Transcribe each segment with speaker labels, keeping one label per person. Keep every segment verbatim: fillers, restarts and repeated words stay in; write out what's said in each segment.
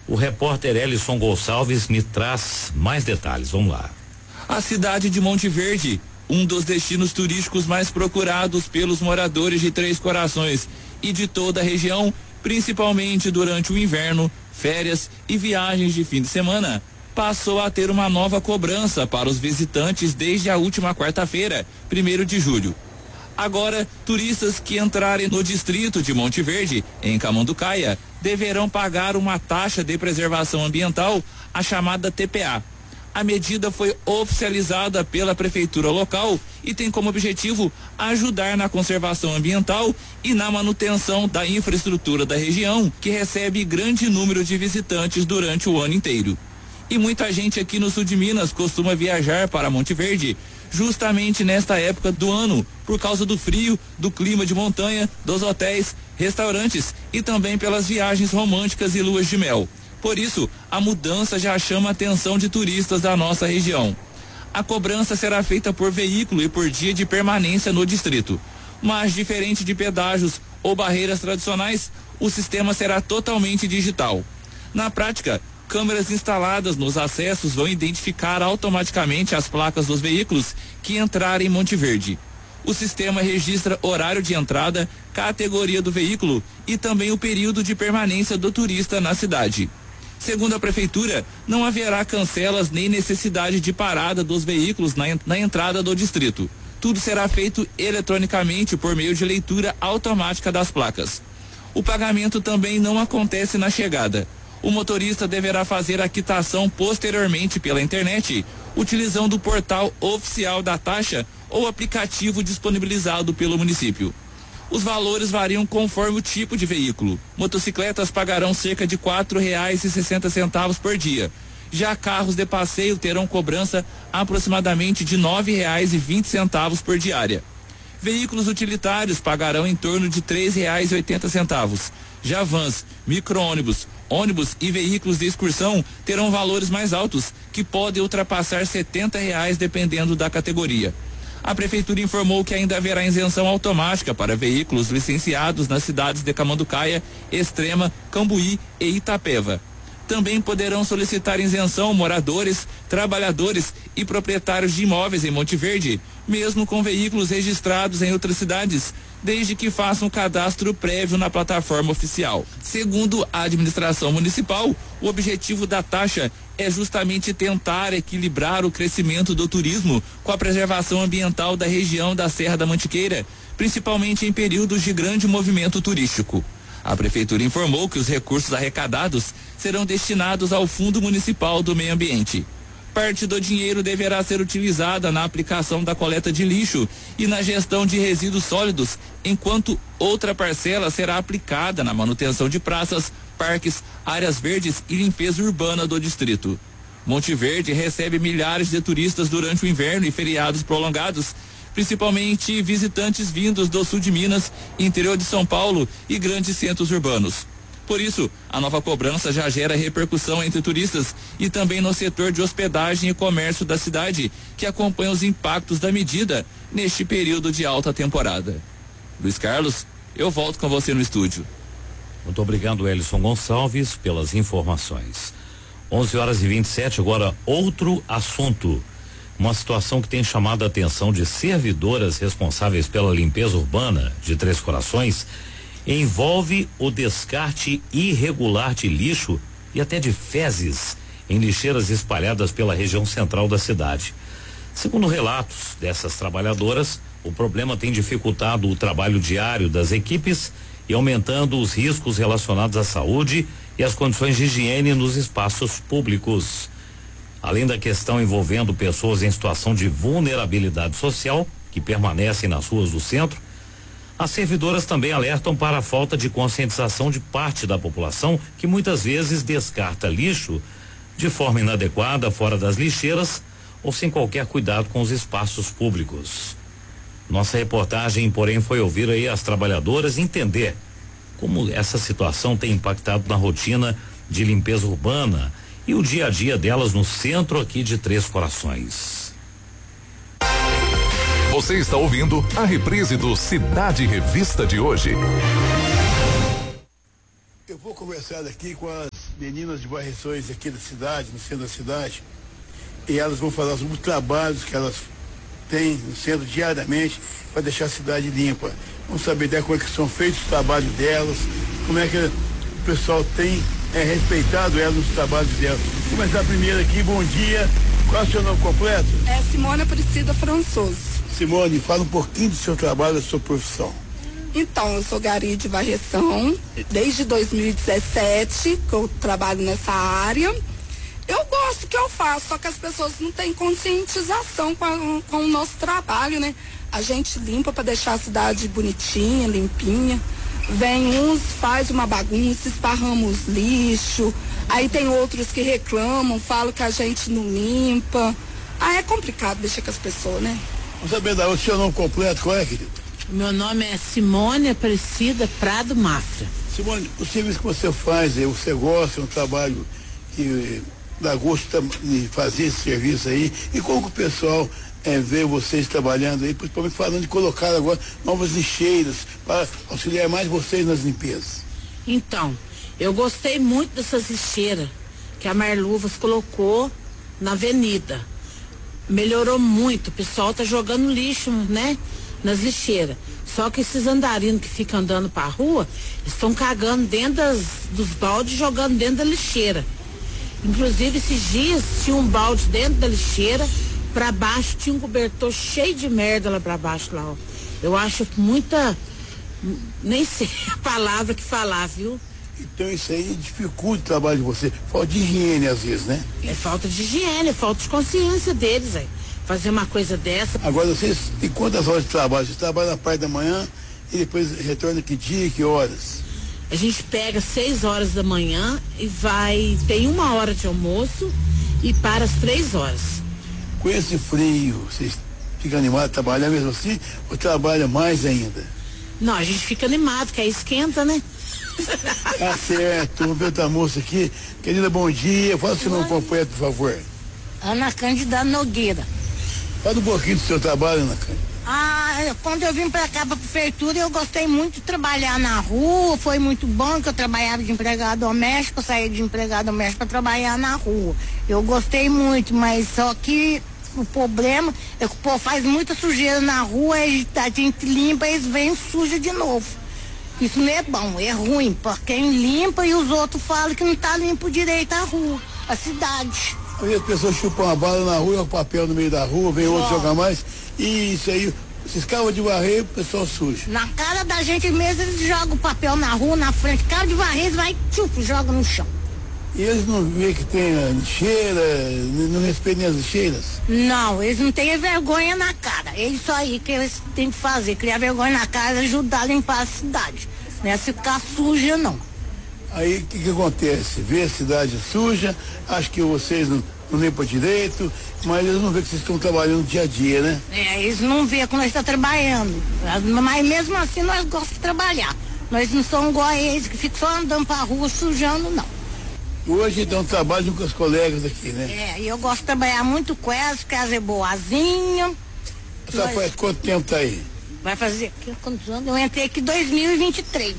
Speaker 1: O repórter Elison Gonçalves me traz mais detalhes. Vamos lá.
Speaker 2: A cidade de Monte Verde, um dos destinos turísticos mais procurados pelos moradores de Três Corações e de toda a região, principalmente durante o inverno, férias e viagens de fim de semana, passou a ter uma nova cobrança para os visitantes desde a última quarta-feira, primeiro de julho. Agora, turistas que entrarem no distrito de Monte Verde, em Camanducaia, deverão pagar uma taxa de preservação ambiental, a chamada T P A. A medida foi oficializada pela prefeitura local e tem como objetivo ajudar na conservação ambiental e na manutenção da infraestrutura da região, que recebe grande número de visitantes durante o ano inteiro. E muita gente aqui no sul de Minas costuma viajar para Monte Verde justamente nesta época do ano, por causa do frio, do clima de montanha, dos hotéis, restaurantes e também pelas viagens românticas e luas de mel. Por isso, a mudança já chama a atenção de turistas da nossa região. A cobrança será feita por veículo e por dia de permanência no distrito. Mas, diferente de pedágios ou barreiras tradicionais, o sistema será totalmente digital. Na prática, câmeras instaladas nos acessos vão identificar automaticamente as placas dos veículos que entrarem em Monte Verde. O sistema registra horário de entrada, categoria do veículo e também o período de permanência do turista na cidade. Segundo a prefeitura, não haverá cancelas nem necessidade de parada dos veículos na, na entrada do distrito. Tudo será feito eletronicamente por meio de leitura automática das placas. O pagamento também não acontece na chegada. O motorista deverá fazer a quitação posteriormente pela internet, utilizando o portal oficial da taxa ou aplicativo disponibilizado pelo município. Os valores variam conforme o tipo de veículo. Motocicletas pagarão cerca de quatro reais e sessenta centavos por dia. Já carros de passeio terão cobrança aproximadamente de nove reais e vinte centavos por diária. Veículos utilitários pagarão em torno de três reais e oitenta centavos. Já vans, micro-ônibus, ônibus e veículos de excursão terão valores mais altos, que podem ultrapassar setenta reais dependendo da categoria. A prefeitura informou que ainda haverá isenção automática para veículos licenciados nas cidades de Camanducaia, Extrema, Cambuí e Itapeva. Também poderão solicitar isenção moradores, trabalhadores e proprietários de imóveis em Monte Verde, mesmo com veículos registrados em outras cidades, desde que façam cadastro prévio na plataforma oficial. Segundo a administração municipal, o objetivo da taxa é justamente tentar equilibrar o crescimento do turismo com a preservação ambiental da região da Serra da Mantiqueira, principalmente em períodos de grande movimento turístico. A prefeitura informou que os recursos arrecadados serão destinados ao Fundo Municipal do Meio Ambiente. Parte do dinheiro deverá ser utilizada na aplicação da coleta de lixo e na gestão de resíduos sólidos, enquanto outra parcela será aplicada na manutenção de praças, parques, áreas verdes e limpeza urbana do distrito. Monte Verde recebe milhares de turistas durante o inverno e feriados prolongados, principalmente visitantes vindos do sul de Minas, interior de São Paulo e grandes centros urbanos. Por isso, a nova cobrança já gera repercussão entre turistas e também no setor de hospedagem e comércio da cidade, que acompanha os impactos da medida neste período de alta temporada. Luiz Carlos, eu volto com você no estúdio.
Speaker 1: Muito obrigado, Elison Gonçalves, pelas informações. onze horas e vinte e sete, agora outro assunto. Uma situação que tem chamado a atenção de servidoras responsáveis pela limpeza urbana de Três Corações envolve o descarte irregular de lixo e até de fezes em lixeiras espalhadas pela região central da cidade. Segundo relatos dessas trabalhadoras, o problema tem dificultado o trabalho diário das equipes e aumentando os riscos relacionados à saúde e às condições de higiene nos espaços públicos. Além da questão envolvendo pessoas em situação de vulnerabilidade social, que permanecem nas ruas do centro, as servidoras também alertam para a falta de conscientização de parte da população, que muitas vezes descarta lixo de forma inadequada fora das lixeiras ou sem qualquer cuidado com os espaços públicos. Nossa reportagem, porém, foi ouvir aí as trabalhadoras e entender como essa situação tem impactado na rotina de limpeza urbana e o dia a dia delas no centro aqui de Três Corações.
Speaker 3: Você está ouvindo a reprise do Cidade Revista de hoje.
Speaker 4: Eu vou conversar aqui com as meninas de varreções aqui da cidade, no centro da cidade, e elas vão falar sobre os trabalhos que elas têm no centro diariamente para deixar a cidade limpa. Vamos saber de como é que são feitos os trabalhos delas, como é que o pessoal tem é, respeitado elas nos trabalhos delas. Vou começar primeiro aqui, bom dia. Qual é o seu nome completo?
Speaker 5: É Simone Aparecida Françoso.
Speaker 4: Simone, fala um pouquinho do seu trabalho, da sua profissão.
Speaker 5: Então, eu sou gari de varreção, desde dois mil e dezessete que eu trabalho nessa área. Eu gosto do que eu faço, só que as pessoas não têm conscientização com, a, com o nosso trabalho, né? A gente limpa para deixar a cidade bonitinha, limpinha. Vem uns, faz uma bagunça, esparramos lixo. Aí tem outros que reclamam, falam que a gente não limpa. Aí é complicado deixar com as pessoas, né?
Speaker 4: Vamos saber o seu nome completo, qual é, querido?
Speaker 6: Meu nome é Simone Aparecida Prado Mafra.
Speaker 4: Simone, o serviço que você faz, você gosta, é um trabalho que dá gosto de fazer esse serviço aí. E como que o pessoal é, vê vocês trabalhando aí, principalmente falando de colocar agora novas lixeiras para auxiliar mais vocês nas limpezas?
Speaker 6: Então, eu gostei muito dessas lixeiras que a Marluvas colocou na avenida. Melhorou muito, o pessoal tá jogando lixo, né? Nas lixeiras. Só que esses andarinos que ficam andando pra rua estão cagando dentro das, dos baldes e jogando dentro da lixeira. Inclusive, esses dias tinha um balde dentro da lixeira, pra baixo tinha um cobertor cheio de merda lá pra baixo lá, ó. Eu acho muita, nem sei a palavra que falar, viu?
Speaker 4: Então isso aí dificulta o trabalho de você. Falta de higiene às vezes, né?
Speaker 6: É falta de higiene, é falta de consciência deles, aí. Fazer uma coisa dessa.
Speaker 4: Agora, vocês têm quantas horas de trabalho? Vocês trabalham na parte da manhã e depois retorna que dia, que horas?
Speaker 6: A gente pega seis horas da manhã e vai, tem uma hora de almoço e para às três horas.
Speaker 4: Com esse frio, vocês ficam animados a trabalhar mesmo assim ou trabalha mais ainda?
Speaker 6: Não, a gente fica animado, que aí esquenta, né?
Speaker 4: Tá certo, vamos ver outra moça aqui. Querida, bom dia. Fala o seu nome completo, por favor.
Speaker 7: Ana Cândida Nogueira.
Speaker 4: Fala um pouquinho do seu trabalho, Ana Cândida.
Speaker 7: Ah, quando eu vim pra cá, pra prefeitura, eu gostei muito de trabalhar na rua, foi muito bom que eu trabalhava de empregado doméstico, eu saí de empregado doméstico pra trabalhar na rua. Eu gostei muito, mas só que o problema é que o povo faz muita sujeira na rua, a gente limpa e eles vêm suja de novo. Isso não é bom, é ruim, porque quem limpa e os outros falam que não tá limpo direito a rua, a cidade.
Speaker 4: Aí as pessoas chupam a bala na rua, o papel no meio da rua, vem outro jogar mais, e isso aí, vocês cavam de varrer, o pessoal suja.
Speaker 7: Na cara da gente mesmo, eles jogam o papel na rua, na frente, cava de varrer, eles vai, tchuf, joga no chão.
Speaker 4: E eles não veem que tem a lixeira, não respeitam as lixeiras?
Speaker 7: Não, eles não têm vergonha na cara. É isso aí que eles têm que fazer, criar vergonha na cara e ajudar a limpar a cidade. Não é ficar suja, não.
Speaker 4: Aí o que que acontece? Vê a cidade suja, acho que vocês não, não limpam direito, mas eles não vê que vocês estão trabalhando dia a dia, né?
Speaker 7: É, eles não vê quando nós estamos trabalhando. Mas mesmo assim nós gostamos de trabalhar. Nós não somos igual a eles que ficam só andando pra rua sujando, não.
Speaker 4: Hoje então trabalho com os colegas aqui, né?
Speaker 7: É, e eu gosto de trabalhar muito com elas, porque elas é boazinha.
Speaker 4: Só nós... faz quanto tempo tá aí?
Speaker 7: Vai fazer, quantos anos? Eu entrei aqui em dois mil e vinte e três.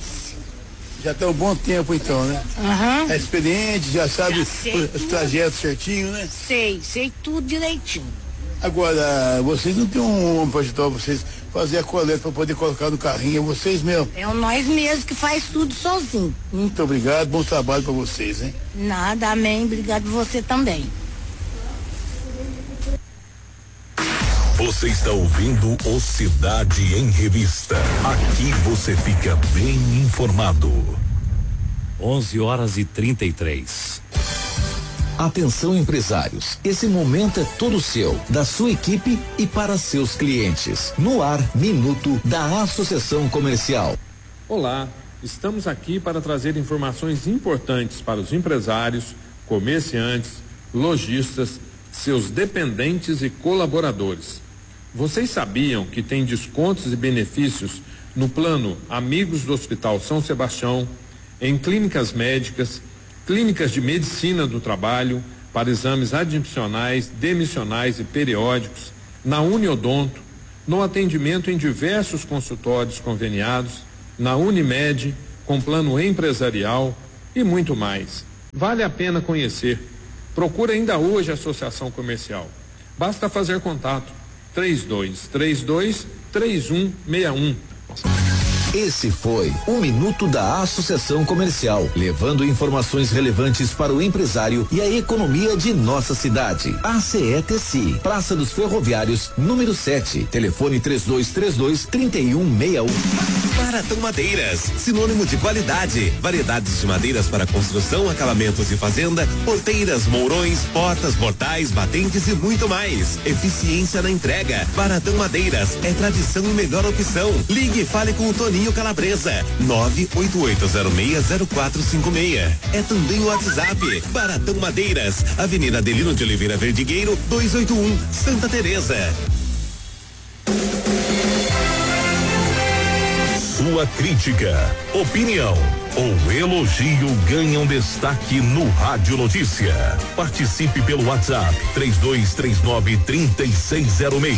Speaker 4: Já tem um bom tempo então, né?
Speaker 7: Uhum.
Speaker 4: É experiente, já sabe já os
Speaker 7: tudo.
Speaker 4: trajetos certinho, né?
Speaker 7: Sei, sei tudo direitinho.
Speaker 4: Agora, vocês não tem um homem para ajudar vocês fazer a coleta para poder colocar no carrinho, é vocês mesmo?
Speaker 7: É nós mesmos que faz tudo sozinho.
Speaker 4: Muito obrigado, bom trabalho para vocês, hein?
Speaker 7: Nada, amém, obrigado você também.
Speaker 3: Você está ouvindo o Cidade em Revista. Aqui você fica bem informado.
Speaker 1: onze horas e trinta e três.
Speaker 8: Atenção, empresários, esse momento é todo seu, da sua equipe e para seus clientes. No ar, Minuto da Associação Comercial.
Speaker 9: Olá, estamos aqui para trazer informações importantes para os empresários, comerciantes, lojistas, seus dependentes e colaboradores. Vocês sabiam que tem descontos e benefícios no plano Amigos do Hospital São Sebastião, em clínicas médicas, clínicas de medicina do trabalho, para exames admissionais, demissionais e periódicos, na Uniodonto, no atendimento em diversos consultórios conveniados, na Unimed, com plano empresarial e muito mais. Vale a pena conhecer. Procure ainda hoje a Associação Comercial. Basta fazer contato três dois três dois, três um seis um.
Speaker 8: Esse foi o Minuto da Associação Comercial, levando informações relevantes para o empresário e a economia de nossa cidade. A C E T C I, Praça dos Ferroviários, número sete, telefone três dois três dois, três um seis um.
Speaker 10: Baratão Madeiras, sinônimo de qualidade, variedades de madeiras para construção, acabamentos e fazenda, porteiras, mourões, portas, portais, batentes e muito mais. Eficiência na entrega. Baratão Madeiras é tradição e melhor opção. Ligue e fale com o Toninho Calabresa, nove oito oito zero seis zero quatro cinco seis. É também o WhatsApp. Baratão Madeiras, Avenida Adelino de Oliveira Verdigueiro, duzentos e oitenta e um, Santa Teresa.
Speaker 3: Sua crítica, opinião ou elogio ganham destaque no Rádio Notícia. Participe pelo WhatsApp três dois três nove, três seis zero seis.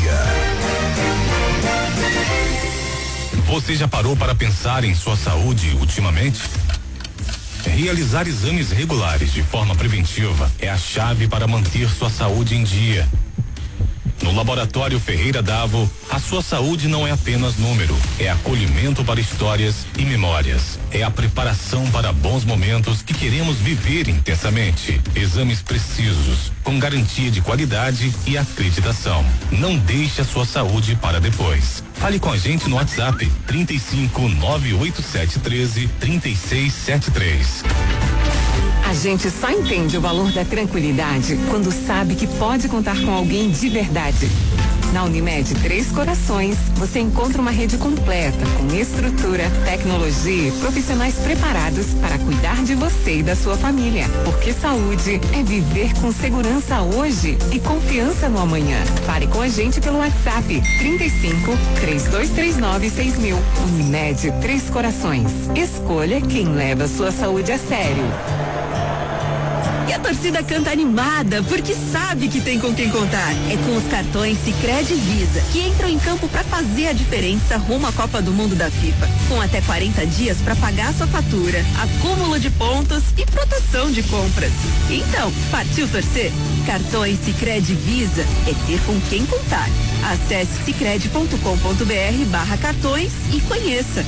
Speaker 11: Você já parou para pensar em sua saúde ultimamente? Realizar exames regulares de forma preventiva é a chave para manter sua saúde em dia. No Laboratório Ferreira Davo, a sua saúde não é apenas número, é acolhimento para histórias e memórias. É a preparação para bons momentos que queremos viver intensamente. Exames precisos, com garantia de qualidade e acreditação. Não deixe a sua saúde para depois. Fale com a gente no WhatsApp trinta e cinco, nove oito sete um três, três seis sete três.
Speaker 12: A gente só entende o valor da tranquilidade quando sabe que pode contar com alguém de verdade. Na Unimed Três Corações, você encontra uma rede completa, com estrutura, tecnologia e profissionais preparados para cuidar de você e da sua família. Porque saúde é viver com segurança hoje e confiança no amanhã. Fale com a gente pelo WhatsApp trinta e cinco, três dois três nove, seis mil. Unimed Três Corações. Escolha quem leva a sua saúde a sério.
Speaker 13: E a torcida canta animada, porque sabe que tem com quem contar. É com os cartões Sicredi Visa, que entram em campo para fazer a diferença rumo à Copa do Mundo da FIFA. Com até quarenta dias para pagar sua fatura, acúmulo de pontos e proteção de compras. Então, partiu torcer? Cartões Sicredi Visa é ter com quem contar. Acesse sicredi ponto com ponto br barra cartões e conheça.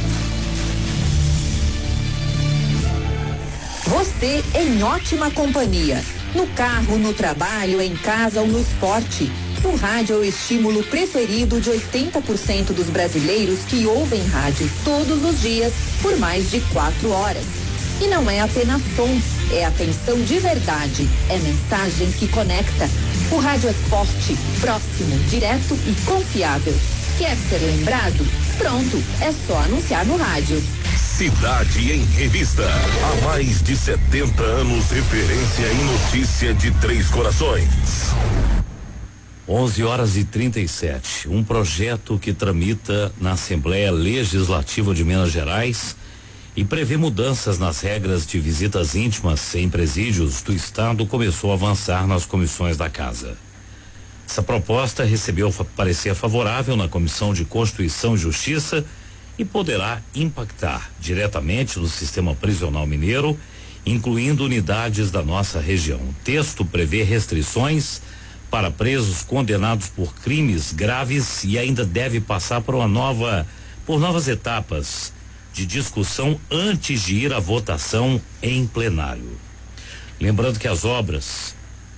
Speaker 14: Você em ótima companhia. No carro, no trabalho, em casa ou no esporte. O rádio é o estímulo preferido de oitenta por cento dos brasileiros que ouvem rádio todos os dias por mais de quatro horas. E não é apenas som, é atenção de verdade, é mensagem que conecta. O rádio é forte, próximo, direto e confiável. Quer ser lembrado? Pronto, é só anunciar no rádio.
Speaker 3: Cidade em Revista. Há mais de setenta anos, referência em notícia de Três Corações.
Speaker 1: onze horas e trinta e sete. Um projeto que tramita na Assembleia Legislativa de Minas Gerais e prevê mudanças nas regras de visitas íntimas em presídios do estado começou a avançar nas comissões da casa. Essa proposta recebeu parecer favorável na Comissão de Constituição e Justiça e poderá impactar diretamente no sistema prisional mineiro, incluindo unidades da nossa região. O texto prevê restrições para presos condenados por crimes graves e ainda deve passar por uma nova, por novas etapas de discussão antes de ir à votação em plenário. Lembrando que as obras,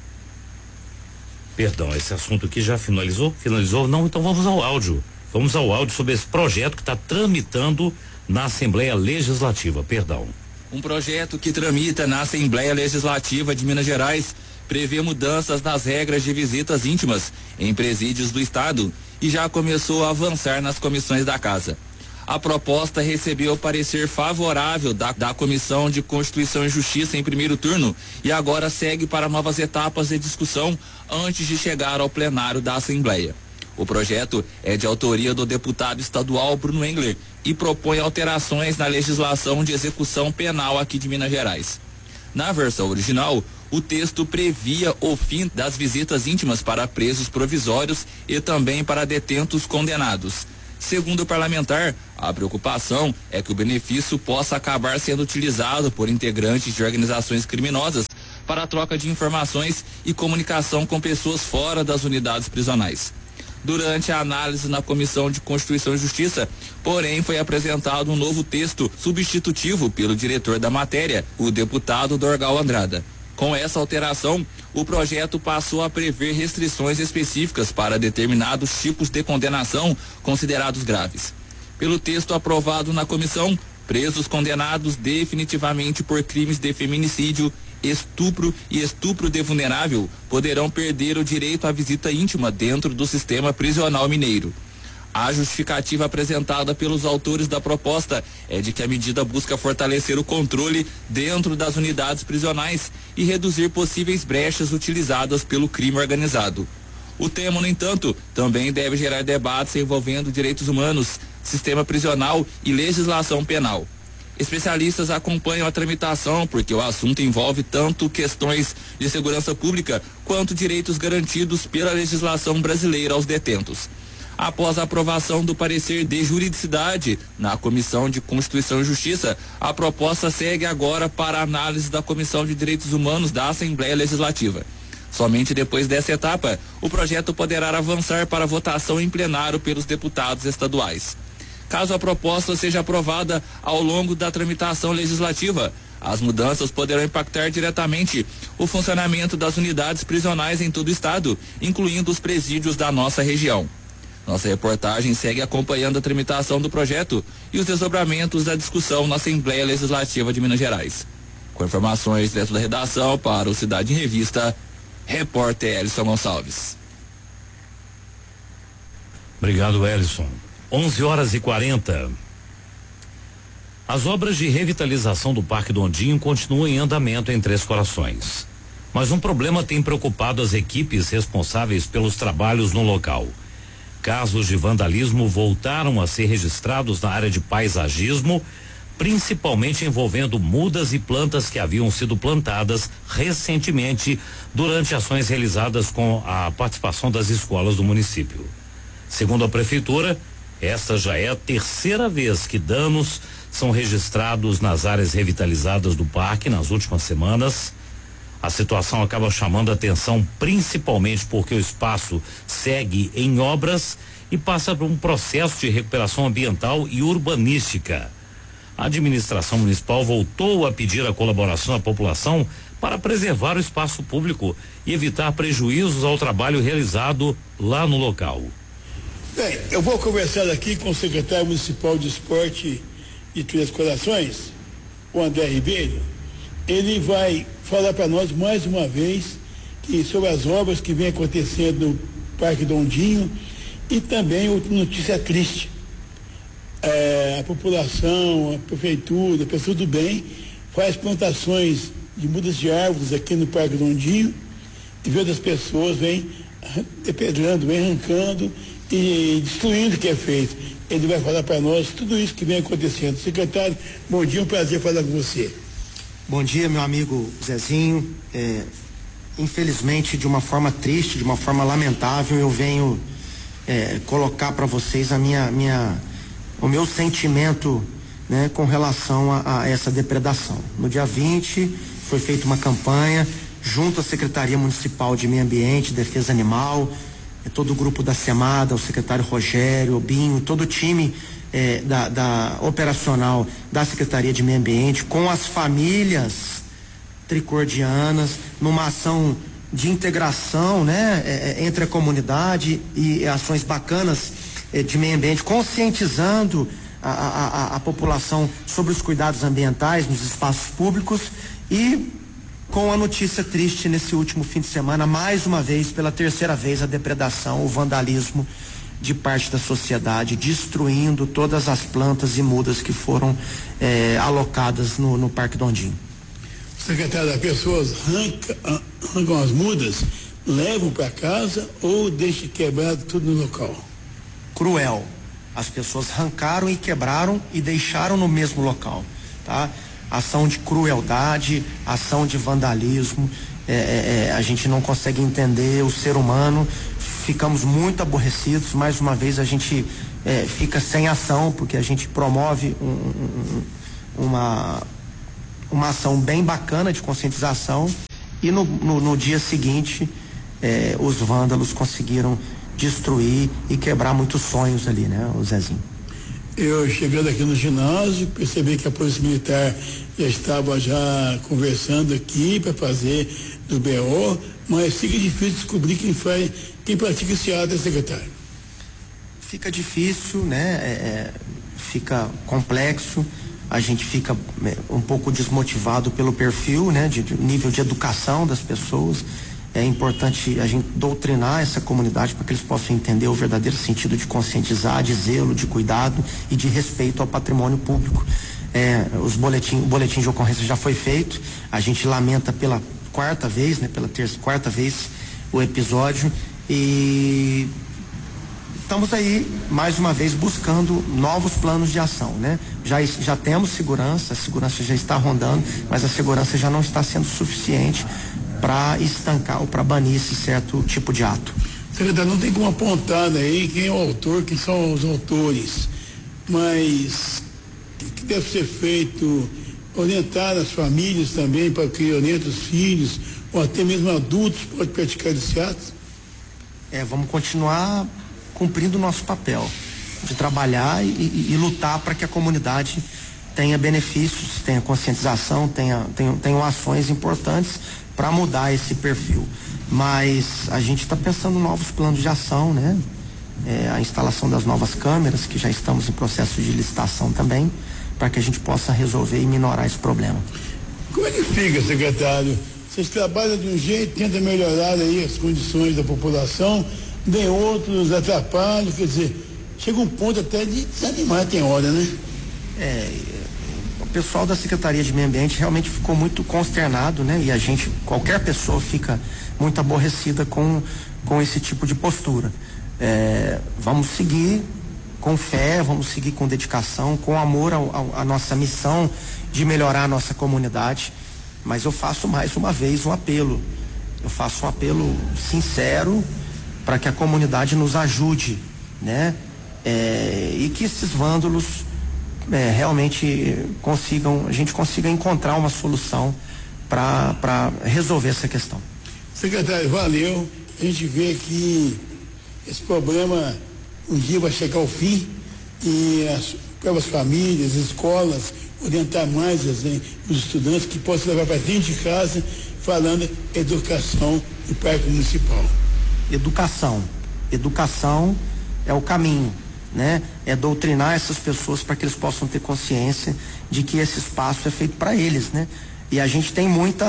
Speaker 1: perdão, esse assunto aqui já finalizou? Finalizou? Não, então vamos ao áudio. Vamos ao áudio sobre esse projeto que está tramitando na Assembleia Legislativa, perdão.
Speaker 2: Um projeto que tramita na Assembleia Legislativa de Minas Gerais prevê mudanças nas regras de visitas íntimas em presídios do estado e já começou a avançar nas comissões da casa. A proposta recebeu parecer favorável da, da Comissão de Constituição e Justiça em primeiro turno e agora segue para novas etapas de discussão antes de chegar ao plenário da Assembleia. O projeto é de autoria do deputado estadual Bruno Engler e propõe alterações na legislação de execução penal aqui de Minas Gerais. Na versão original, o texto previa o fim das visitas íntimas para presos provisórios e também para detentos condenados. Segundo o parlamentar, a preocupação é que o benefício possa acabar sendo utilizado por integrantes de organizações criminosas para a troca de informações e comunicação com pessoas fora das unidades prisionais. Durante a análise na Comissão de Constituição e Justiça, porém, foi apresentado um novo texto substitutivo pelo diretor da matéria, o deputado Dorgal Andrada. Com essa alteração, o projeto passou a prever restrições específicas para determinados tipos de condenação considerados graves. Pelo texto aprovado na comissão, presos condenados definitivamente por crimes de feminicídio, estupro e estupro de vulnerável poderão perder o direito à visita íntima dentro do sistema prisional mineiro. A justificativa apresentada pelos autores da proposta é de que a medida busca fortalecer o controle dentro das unidades prisionais e reduzir possíveis brechas utilizadas pelo crime organizado. O tema, no entanto, também deve gerar debates envolvendo direitos humanos, sistema prisional e legislação penal. Especialistas acompanham a tramitação porque o assunto envolve tanto questões de segurança pública quanto direitos garantidos pela legislação brasileira aos detentos. Após a aprovação do parecer de juridicidade na Comissão de Constituição e Justiça, a proposta segue agora para a análise da Comissão de Direitos Humanos da Assembleia Legislativa. Somente depois dessa etapa, o projeto poderá avançar para votação em plenário pelos deputados estaduais. Caso a proposta seja aprovada ao longo da tramitação legislativa, as mudanças poderão impactar diretamente o funcionamento das unidades prisionais em todo o estado, incluindo os presídios da nossa região. Nossa reportagem segue acompanhando a tramitação do projeto e os desdobramentos da discussão na Assembleia Legislativa de Minas Gerais. Com informações direto da redação para o Cidade em Revista, repórter Elison Gonçalves.
Speaker 1: Obrigado, Elison. onze horas e quarenta. As obras de revitalização do Parque Dondinho continuam em andamento em Três Corações. Mas um problema tem preocupado as equipes responsáveis pelos trabalhos no local. Casos de vandalismo voltaram a ser registrados na área de paisagismo, principalmente envolvendo mudas e plantas que haviam sido plantadas recentemente durante ações realizadas com a participação das escolas do município. Segundo a prefeitura, esta já é a terceira vez que danos são registrados nas áreas revitalizadas do parque nas últimas semanas. A situação acaba chamando a atenção principalmente porque o espaço segue em obras e passa por um processo de recuperação ambiental e urbanística. A administração municipal voltou a pedir a colaboração da população para preservar o espaço público e evitar prejuízos ao trabalho realizado lá no local.
Speaker 4: Bem, eu vou conversar aqui com o secretário municipal de esporte de Três Corações, o André Ribeiro. Ele vai falar para nós mais uma vez que, sobre as obras que vem acontecendo no Parque Dondinho e também outra notícia triste. É, a população, a prefeitura, a pessoa do bem faz plantações de mudas de árvores aqui no Parque Dondinho e vê outras pessoas vêm depedrando, vêm arrancando e destruindo o que é feito. Ele vai falar para nós tudo isso que vem acontecendo. Secretário, bom dia, um prazer falar com você.
Speaker 15: Bom dia, meu amigo Zezinho. É, infelizmente, de uma forma triste, de uma forma lamentável, eu venho é, colocar para vocês a minha, minha, o meu sentimento, né, com relação a, a essa depredação. No dia vinte, foi feita uma campanha junto à Secretaria Municipal de Meio Ambiente, Defesa Animal, é, todo o grupo da SEMADA, o secretário Rogério, o Binho, todo o time É, da, da operacional da Secretaria de Meio Ambiente, com as famílias tricordianas, numa ação de integração, né, é, entre a comunidade e ações bacanas é, de meio ambiente, conscientizando a, a, a, a população sobre os cuidados ambientais nos espaços públicos e com a notícia triste nesse último fim de semana, mais uma vez, pela terceira vez, a depredação, o vandalismo de parte da sociedade, destruindo todas as plantas e mudas que foram eh, alocadas no, no Parque Dondinho.
Speaker 4: Secretário, as pessoas arrancam, arrancam as mudas, levam para casa ou deixam quebrado tudo no local?
Speaker 15: Cruel. As pessoas arrancaram e quebraram e deixaram no mesmo local, tá? Ação de crueldade, ação de vandalismo, é, é, a gente não consegue entender o ser humano. Ficamos muito aborrecidos. Mais uma vez a gente é, fica sem ação, porque a gente promove um, um, uma, uma ação bem bacana de conscientização e no, no, no dia seguinte é, os vândalos conseguiram destruir e quebrar muitos sonhos ali, né, o Zezinho?
Speaker 4: Eu chegando aqui no ginásio, percebi que a Polícia Militar já estava já conversando aqui para fazer do B O, mas fica difícil descobrir quem faz, quem pratica esse ato, secretário.
Speaker 15: Fica difícil, né? É, é, fica complexo, a gente fica é, um pouco desmotivado pelo perfil, né? De, de nível de educação das pessoas. É importante a gente doutrinar essa comunidade para que eles possam entender o verdadeiro sentido de conscientizar, de zelo, de cuidado e de respeito ao patrimônio público. É, os boletim, o boletim de ocorrência já foi feito, a gente lamenta pela quarta vez, né, pela terça, quarta vez o episódio e estamos aí mais uma vez buscando novos planos de ação, né? Já, já temos segurança, a segurança já está rondando, mas a segurança já não está sendo suficiente para estancar ou para banir esse certo tipo de ato.
Speaker 4: Secretário, não tem como apontar aí quem é o autor, quem são os autores, mas o que deve ser feito? Orientar as famílias também para que orientem os filhos, ou até mesmo adultos podem praticar esse ato?
Speaker 15: É, vamos continuar cumprindo o nosso papel de trabalhar e, e, e lutar para que a comunidade tenha benefícios, tenha conscientização, tenha, tenha, tenha ações importantes para mudar esse perfil. Mas a gente está pensando em novos planos de ação, né? É, a instalação das novas câmeras, que já estamos em processo de licitação também, para que a gente possa resolver e minorar esse problema.
Speaker 4: Como é que fica, secretário? Vocês trabalham de um jeito, tentam melhorar aí as condições da população, de outros atrapalham, quer dizer, chega um ponto até de desanimar, tem hora, né?
Speaker 15: É, o pessoal da Secretaria de Meio Ambiente realmente ficou muito consternado, né? E a gente, qualquer pessoa fica muito aborrecida com, com esse tipo de postura. É, vamos seguir com fé, vamos seguir com dedicação, com amor à nossa missão de melhorar a nossa comunidade, mas eu faço mais uma vez um apelo, eu faço um apelo sincero para que a comunidade nos ajude, né? É, e que esses vândalos é, realmente consigam, a gente consiga encontrar uma solução para resolver essa questão.
Speaker 4: Secretário, valeu. A gente vê que esse problema um dia vai chegar ao fim e as próprias famílias, as escolas, orientar mais assim, os estudantes que possam levar para dentro de casa, falando educação no Parque Municipal.
Speaker 15: Educação. Educação é o caminho, né? É doutrinar essas pessoas para que eles possam ter consciência de que esse espaço é feito para eles, né? E a gente tem muita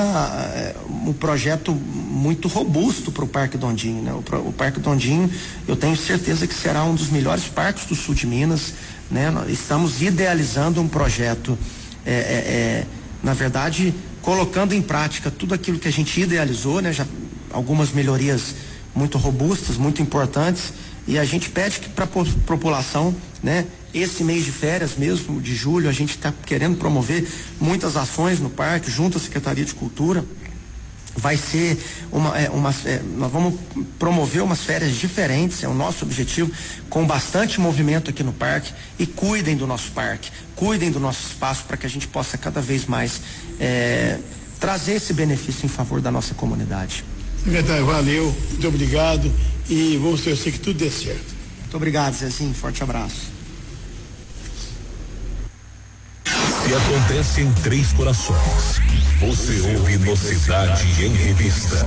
Speaker 15: um projeto muito robusto para o Parque Dondinho, né? O, o Parque Dondinho, eu tenho certeza que será um dos melhores parques do sul de Minas, né? Nós estamos idealizando um projeto, é, é, é, na verdade, colocando em prática tudo aquilo que a gente idealizou, né? Já algumas melhorias muito robustas, muito importantes, e a gente pede que para a população, né? Esse mês de férias mesmo, de julho, a gente está querendo promover muitas ações no parque, junto à Secretaria de Cultura. Vai ser uma, é, uma é, nós vamos promover umas férias diferentes, é o nosso objetivo, com bastante movimento aqui no parque, e cuidem do nosso parque, cuidem do nosso espaço, para que a gente possa cada vez mais é, trazer esse benefício em favor da nossa comunidade.
Speaker 4: Secretário, valeu, muito obrigado, e vamos torcer que tudo dê certo.
Speaker 15: Muito obrigado, Zezinho, forte abraço.
Speaker 3: Se acontece em Três Corações, você ouve no Cidade em Revista.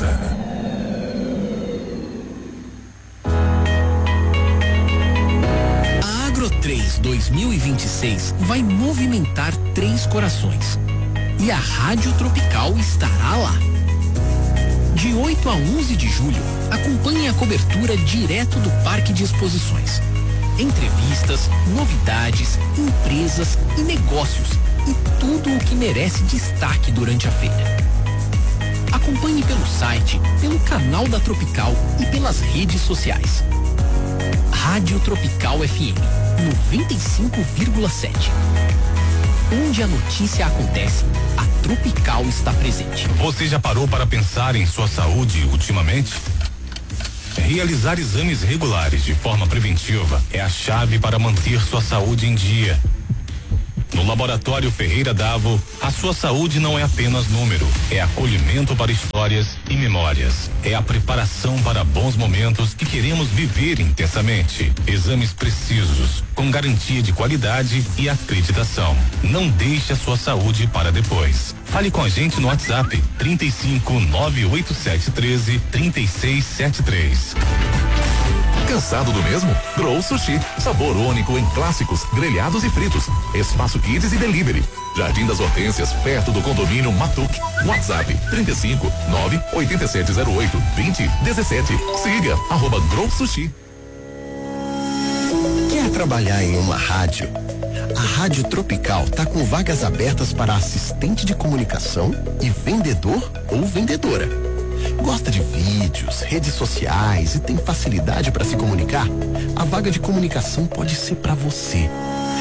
Speaker 16: A Agro três dois mil e vinte e seis vai movimentar Três Corações. E a Rádio Tropical estará lá. De oito a onze de julho, acompanhe a cobertura direto do Parque de Exposições. Entrevistas, novidades, empresas e negócios e tudo o que merece destaque durante a feira. Acompanhe pelo site, pelo canal da Tropical e pelas redes sociais. Rádio Tropical F M noventa e cinco vírgula sete. Onde a notícia acontece, a Tropical está presente.
Speaker 11: Você já parou para pensar em sua saúde ultimamente? Realizar exames regulares de forma preventiva é a chave para manter sua saúde em dia. No Laboratório Ferreira Davo, a sua saúde não é apenas número, é acolhimento para histórias e memórias. É a preparação para bons momentos que queremos viver intensamente. Exames precisos, com garantia de qualidade e acreditação. Não deixe a sua saúde para depois. Fale com a gente no WhatsApp trinta e cinco, nove oito sete treze, trinta e seis setenta e três.
Speaker 3: Cansado do mesmo? Grow Sushi. Sabor único em clássicos, grelhados e fritos. Espaço Kids e Delivery. Jardim das Hortênsias, perto do condomínio Matuque. WhatsApp trinta e cinco, nove oito sete zero oito, vinte dezessete. Siga arroba Grow Sushi.
Speaker 17: Quer trabalhar em uma rádio? A Rádio Tropical tá com vagas abertas para assistente de comunicação e vendedor ou vendedora. Gosta de vídeos, redes sociais e tem facilidade para se comunicar? A vaga de comunicação pode ser para você.